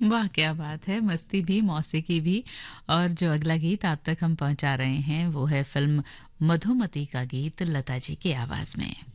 वाह क्या बात है, मस्ती भी मौसीकी भी। और जो अगला गीत आप तक हम पहुंचा रहे हैं वो है फिल्म मधुमती का गीत लता जी की आवाज में।